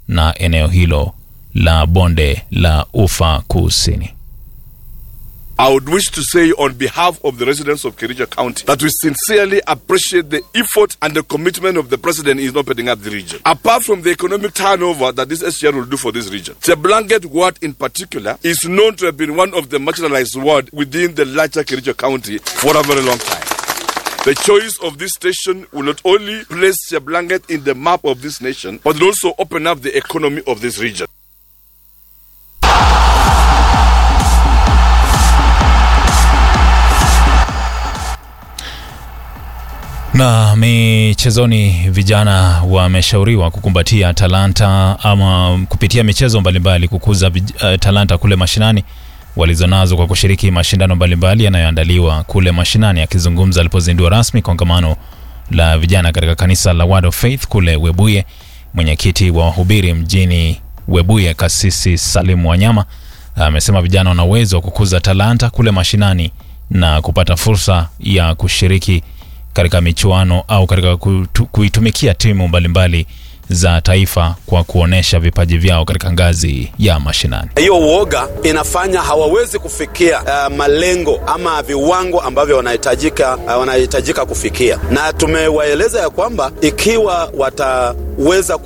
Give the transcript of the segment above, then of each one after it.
na eneo hilo la bonde la Ufa Kusini. I would wish to say on behalf of the residents of Kericho County that we sincerely appreciate the effort and the commitment of the President in opening up the region. Apart from the economic turnover that this SGR will do for this region, Cheblanget ward in particular is known to have been one of the marginalized wards within the larger Kericho County for a very long time. The choice of this station will not only place Cheblanget in the map of this nation, but will also open up the economy of this region. Na michezoni, vijana wameshauriwa kukumbatia talanta ama kupitia michezo mbalimbali kukuza talanta kule mashinani walizonazo kwa kushiriki mashindano mbalimbali yanayoandaliwa kule mashinani. Akizungumza alipozindua rasmi kongamano la vijana katika kanisa la Word of Faith kule Webuye, mwenyekiti wa wahubiri mjini Webuye Kasisi Salim Wanyama amesema vijana wana uwezo wa kukuza talanta kule mashinani na kupata fursa ya kushiriki katika michuano au katika kuitumikia timu mbalimbali za taifa kwa kuonesha vipaji vyao katika ngazi ya mashinani. Hiyo uoga inafanya hawawezi kufikia malengo ama viwango ambavyo wanahitajika kufikia, na tumewaeleza ya kwamba ikiwa wataweza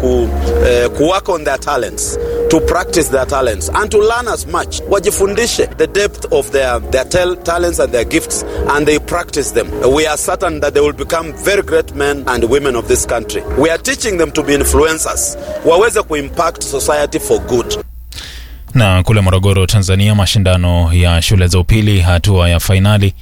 work on their talents, to practice their talents and to learn as much, wajifundishe the depth of their talents and their gifts, and they practice them, we are certain that they will become very great men and women of this country. We are teaching them to be influencers, waweze kuimpact society for good. Na kule Morogoro, Tanzania, mashindano ya shule za upili hatua ya finali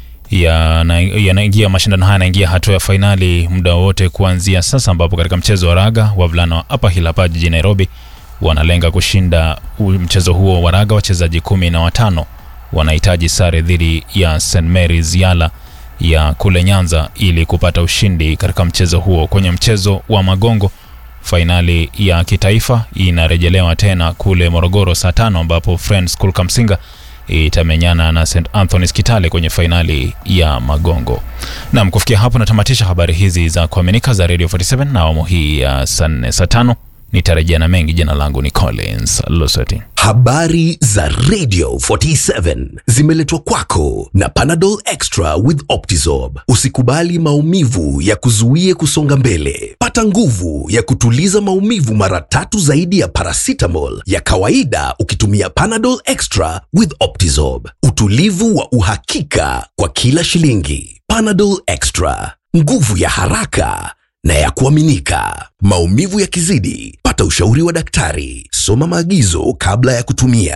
yanaingia mashindano haya yanaingia hatua ya finali muda wote kuanzia sasa, ambapo katika mchezo wa raga wavulana wa Upper Hill hapa jijini Nairobi wanalenga kushinda mchezo huo wa raga. Wachezaji 15 wanahitaji sare dhidi ya St Mary's Yala ya kule Nyanza ili kupata ushindi katika mchezo huo. Kwenye mchezo wa magongo, finali ya kitaifa inarejelewa tena kule Morogoro saa 5, ambapo Friends School Kamsinga itamenyana na St Anthony's Kitale kwenye finali ya magongo. Na kufikia hapo natamatisha habari hizi za kuaminika za Radio 47 na awamu hii ya saa 5. Nitarejea na mengi. Jina langu ni Collins Losoti. Habari za Radio 47 zimeletwa kwako na Panadol Extra with Optizorb. Usikubali maumivu ya kuzuie kusonga mbele. Pata nguvu ya kutuliza maumivu mara 3 zaidi ya paracetamol ya kawaida ukitumia Panadol Extra with Optizorb. Utulivu wa uhakika kwa kila shilingi. Panadol Extra, nguvu ya haraka na ya kuaminika. Maumivu yakizidi, pata ushauri wa daktari. Soma maagizo kabla ya kutumia.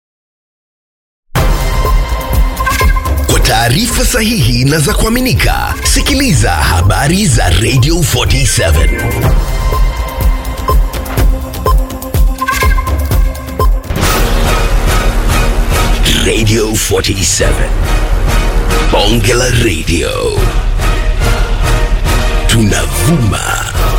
Kwa taarifa sahihi na za kuaminika, sikiliza habari za Radio 47. Radio 47. Bonge la Radio. Tunavuma